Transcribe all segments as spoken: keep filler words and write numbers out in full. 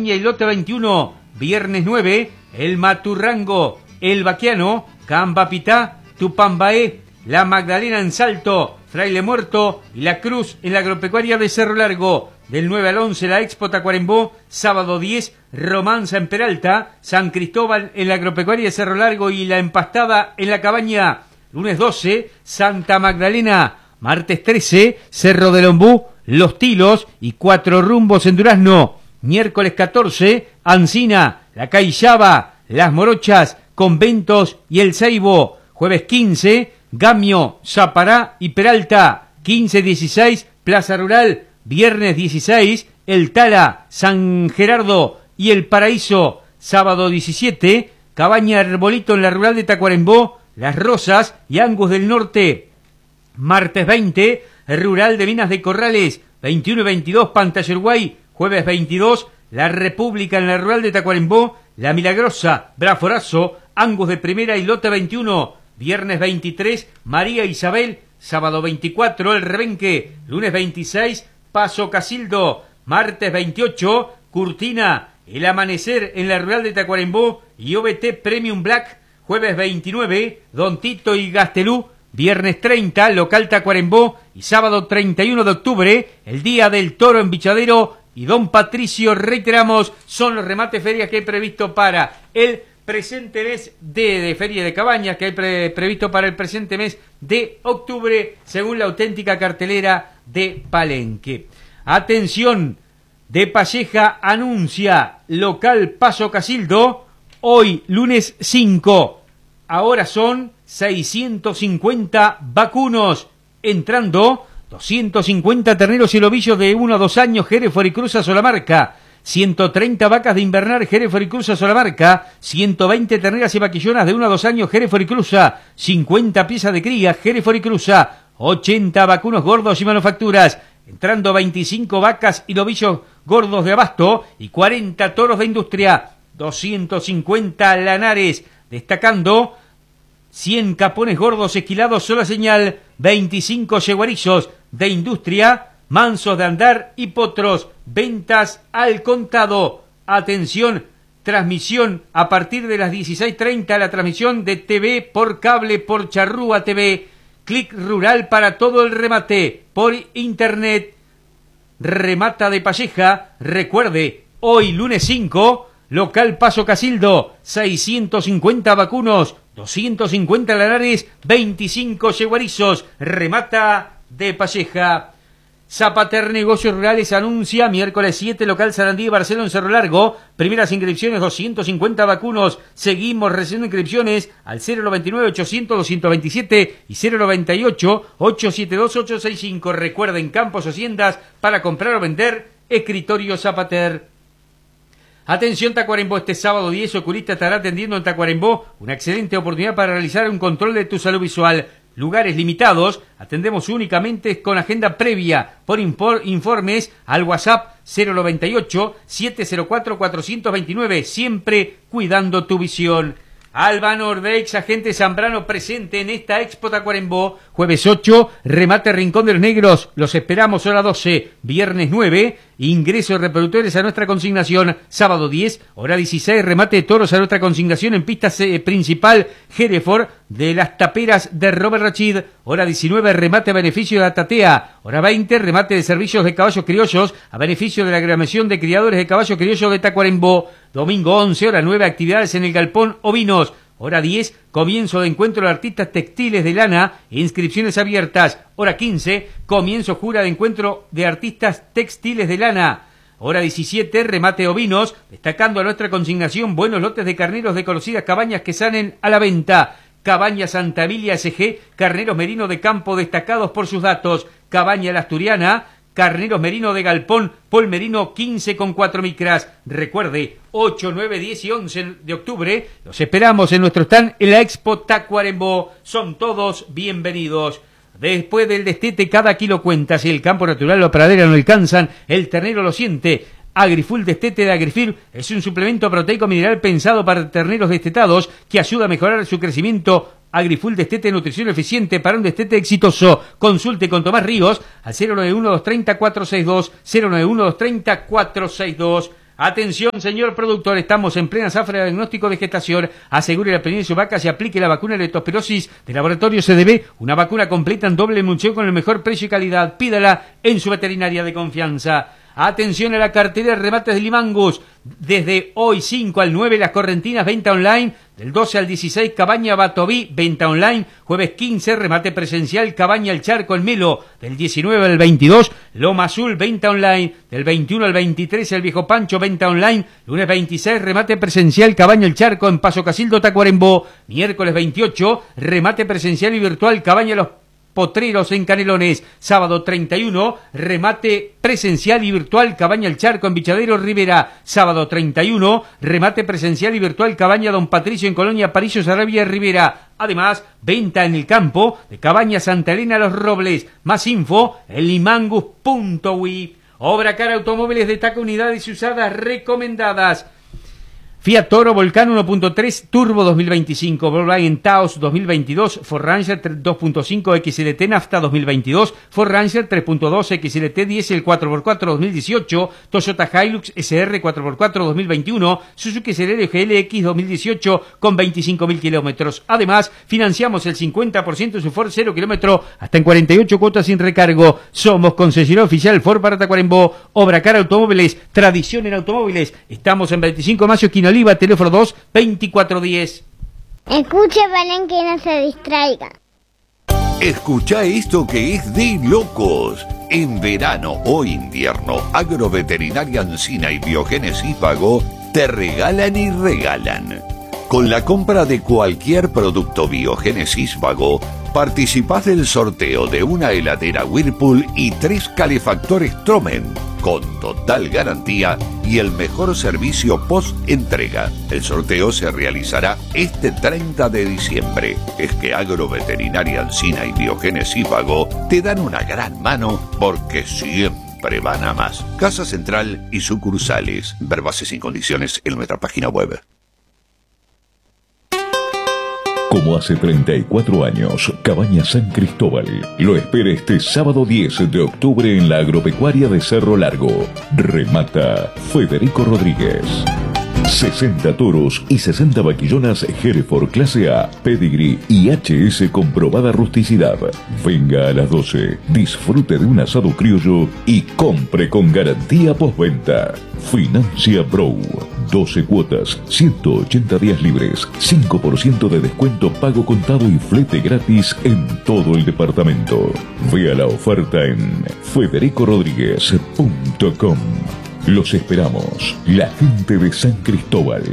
Viña y lote veintiuno, viernes nueve, el Maturrango, el Baquiano, Cambapitá, Tupambaé, la Magdalena en Salto, Fraile Muerto y la Cruz en la agropecuaria de Cerro Largo. Del nueve al once la Expo Tacuarembó, sábado diez, Romanza en Peralta, San Cristóbal en la agropecuaria de Cerro Largo y la Empastada en la Cabaña. Lunes doce, Santa Magdalena, martes trece, Cerro del Ombú, Los Tilos y Cuatro Rumbos en Durazno. Miércoles catorce, Ancina, La Caillaba, Las Morochas, Conventos y El Ceibo. Jueves quince, Gamio, Zapará y Peralta. quince dieciséis, Plaza Rural. Viernes dieciséis, El Tala, San Gerardo y El Paraíso. Sábado diecisiete, Cabaña Arbolito en la Rural de Tacuarembó, Las Rosas y Angus del Norte. Martes veinte, Rural de Minas de Corrales. veintiuno y veintidós, Pantayeruay. Jueves veintidós, La República en la Rural de Tacuarembó, La Milagrosa, Braforazo, Angus de Primera y lote veintiuno. Viernes veintitrés, María Isabel. Sábado veinticuatro, El Rebenque. Lunes veintiséis, Paso Casildo. Martes veintiocho, Curtina, El Amanecer en la Rural de Tacuarembó y O B T Premium Black. Jueves veintinueve, Don Tito y Gastelú. Viernes treinta, Local Tacuarembó y sábado treinta y uno de octubre, el Día del Toro en Bichadero y Don Patricio. Reiteramos, son los remates ferias que hay previsto para el presente mes de, de Feria de Cabañas, que hay pre, previsto para el presente mes de octubre, según la auténtica cartelera de Palenque. Atención, De Palleja anuncia local Paso Casildo, hoy lunes cinco, ahora son seiscientos cincuenta vacunos, entrando doscientos cincuenta terneros y lobillos de uno a dos años, Hereford y Cruz a Solamarca, ciento treinta vacas de invernar, Hereford y Cruz a Solamarca, ciento veinte terneras y vaquillonas de uno a dos años, Hereford y Cruza, cincuenta piezas de cría, Hereford y Cruza, ochenta vacunos gordos y manufacturas, entrando veinticinco vacas y lobillos gordos de abasto y cuarenta toros de industria, doscientos cincuenta lanares, destacando cien capones gordos esquilados, sola señal, veinticinco yeguarizos de industria, mansos de andar y potros, ventas al contado. Atención, transmisión a partir de las dieciséis treinta, la transmisión de T V por cable por Charrúa T V, Clic Rural para todo el remate, por internet, remata De Palleja. Recuerde, hoy lunes cinco, local Paso Casildo, seiscientos cincuenta vacunos, doscientos cincuenta lanares, veinticinco yeguarizos, remata De Palleja. Zapater Negocios Rurales anuncia miércoles siete, local Sarandí y Barcelona en Cerro Largo, primeras inscripciones doscientos cincuenta vacunos, seguimos recibiendo inscripciones al cero noventa y nueve, ochocientos, doscientos veintisiete y cero noventa y ocho, ochocientos setenta y dos, ochocientos sesenta y cinco. Recuerden, campos o haciendas para comprar o vender, escritorio Zapater. Atención Tacuarembó, este sábado diez, Oculista estará atendiendo en Tacuarembó, una excelente oportunidad para realizar un control de tu salud visual. Lugares limitados, atendemos únicamente con agenda previa, por informes al WhatsApp cero noventa y ocho, siete cero cuatro, cuatrocientos veintinueve, siempre cuidando tu visión. Alba Nordex, agente Zambrano presente en esta Expo Tacuarembó, jueves ocho, remate Rincón de los Negros, los esperamos hora doce, viernes nueve, ingreso de reproductores a nuestra consignación, sábado diez, hora dieciséis, remate de toros a nuestra consignación en pista principal, Hereford, de las taperas de Robert Rachid, hora diecinueve, remate a beneficio de Atatea, hora veinte, remate de servicios de caballos criollos a beneficio de la agremiación de criadores de caballos criollos de Tacuarembó, domingo once, hora nueve, actividades en el Galpón Ovinos, hora diez, comienzo de encuentro de artistas textiles de lana, inscripciones abiertas, hora quince, comienzo jura de encuentro de artistas textiles de lana, hora diecisiete, remate de ovinos, destacando a nuestra consignación buenos lotes de carneros de conocidas cabañas que salen a la venta. Cabaña Santa Emilia S G, carneros merino de campo destacados por sus datos. Cabaña La Asturiana, carneros merino de galpón, Pol Merino quince con cuatro micras. Recuerde, ocho, nueve, diez y once de octubre, los esperamos en nuestro stand en la Expo Tacuarembó. Son todos bienvenidos. Después del destete, cada kilo cuenta. Si el campo natural o pradera no alcanzan, el ternero lo siente. Agrifull Destete de Agrifil es un suplemento proteico mineral pensado para terneros destetados que ayuda a mejorar su crecimiento. Agrifull Destete, nutrición eficiente para un destete exitoso. Consulte con Tomás Ríos al cero nueve uno, dos tres cero, cuatro seis dos, cero nueve uno, dos tres cero, cuatro seis dos. Atención, señor productor, estamos en plena zafra de diagnóstico de gestación. Asegure la preñez de su vaca y aplique la vacuna de leptospirosis de Laboratorio C D B, una vacuna completa en doble emulsión con el mejor precio y calidad. Pídala en su veterinaria de confianza. Atención a la cartera de remates de Limangus. Desde hoy cinco al nueve Las Correntinas, venta online. Del doce al dieciséis Cabaña Batoví, venta online. Jueves quince remate presencial Cabaña El Charco El Melo. Del diecinueve al veintidós Loma Azul, venta online. Del veintiuno al veintitrés El Viejo Pancho, venta online. Lunes veintiséis remate presencial Cabaña El Charco en Paso Casildo, Tacuarembó. Miércoles veintiocho remate presencial y virtual Cabaña Los Potreros en Canelones. Sábado treinta y uno remate presencial y virtual Cabaña El Charco en Bichadero Rivera. Sábado treinta y uno remate presencial y virtual Cabaña Don Patricio en Colonia Parillo Sarabia Rivera. Además, venta en el campo de Cabaña Santa Elena Los Robles. Más info en limangus punto uy. Obra Cara Automóviles, destaca unidades usadas recomendadas. Fiat Toro Volcán uno punto tres Turbo dos mil veinticinco, Volkswagen Taos dos mil veintidós, Ford Ranger dos punto cinco X L T Nafta dos mil veintidós, Ford Ranger tres punto dos X L T Diesel cuatro por cuatro dos mil dieciocho, Toyota Hilux S R cuatro por cuatro dos mil veintiuno, Suzuki S R G L X dos mil dieciocho con veinticinco mil kilómetros. Además, financiamos el cincuenta por ciento de su Ford cero kilómetro hasta en cuarenta y ocho cuotas sin recargo. Somos concesionario oficial Ford para Tacuarembó. Obra Cara Automóviles, tradición en automóviles. Estamos en veinticinco de mayo, esquina Oliva, teléfono dos veinticuatro diez. Escuche, Belén, que no se distraiga. Escucha esto que es de locos. En verano o invierno, Agroveterinaria Ancina y Biogénesis Vago te regalan y regalan. Con la compra de cualquier producto Biogénesis Vago, participás del sorteo de una heladera Whirlpool y tres calefactores Tromen, con total garantía y el mejor servicio post-entrega. El sorteo se realizará este treinta de diciembre. Es que Agroveterinaria Ancina y Biogénesis Vago te dan una gran mano porque siempre van a más. Casa Central y sucursales. Ver bases y condiciones en nuestra página web. Como hace treinta y cuatro años, Cabaña San Cristóbal lo espera este sábado diez de octubre en la agropecuaria de Cerro Largo. Remata Federico Rodríguez. sesenta toros y sesenta vaquillonas Hereford clase A, Pedigree y H S comprobada rusticidad. Venga a las doce, disfrute de un asado criollo y compre con garantía postventa. Financia Bro. doce cuotas, ciento ochenta días libres, cinco por ciento de descuento pago contado y flete gratis en todo el departamento. Vea la oferta en federico rodríguez punto com. Los esperamos, la gente de San Cristóbal.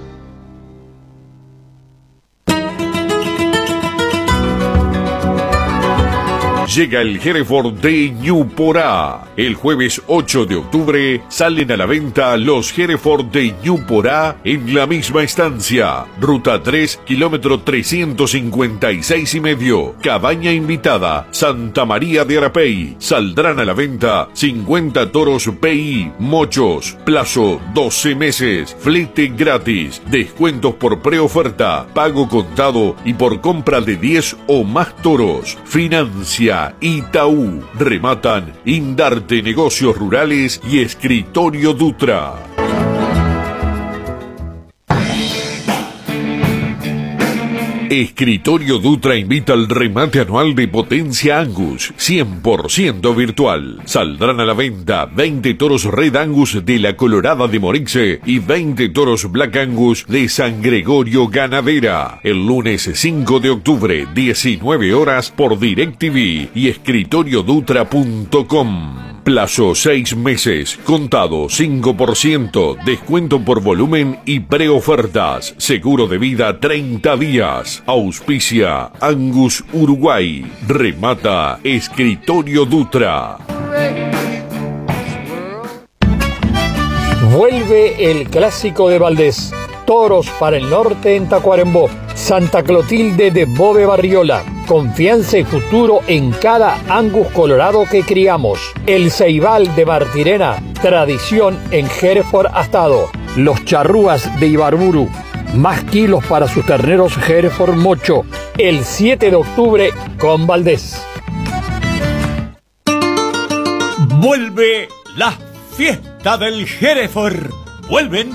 Llega el Hereford de Ñuporá. El jueves ocho de octubre salen a la venta los Hereford de Ñuporá en la misma estancia. Ruta tres, kilómetro trescientos cincuenta y seis y medio. Cabaña invitada, Santa María de Arapey. Saldrán a la venta cincuenta toros P I, mochos. Plazo doce meses. Flete gratis. Descuentos por preoferta, pago contado y por compra de diez o más toros. Financia Itaú. Rematan Indarte Negocios Rurales y Escritorio Dutra. Escritorio Dutra invita al remate anual de Potencia Angus, cien por ciento virtual. Saldrán a la venta veinte toros Red Angus de la Colorada de Morixe y veinte toros Black Angus de San Gregorio Ganadera. El lunes cinco de octubre, diecinueve horas por DirecTV y escritorio dutra punto com. Plazo seis meses, contado cinco por ciento, descuento por volumen y preofertas. Seguro de vida treinta días. Auspicia Angus Uruguay. Remata Escritorio Dutra. Vuelve el clásico de Valdés. Toros para el norte en Tacuarembó. Santa Clotilde de Bove Barriola. Confianza y futuro en cada Angus colorado que criamos. El Ceibal de Martirena. Tradición en Hereford Astado. Los Charrúas de Ibarburu. Más kilos para sus terneros Hereford Mocho. El siete de octubre con Valdés. Vuelve la fiesta del Hereford. Vuelven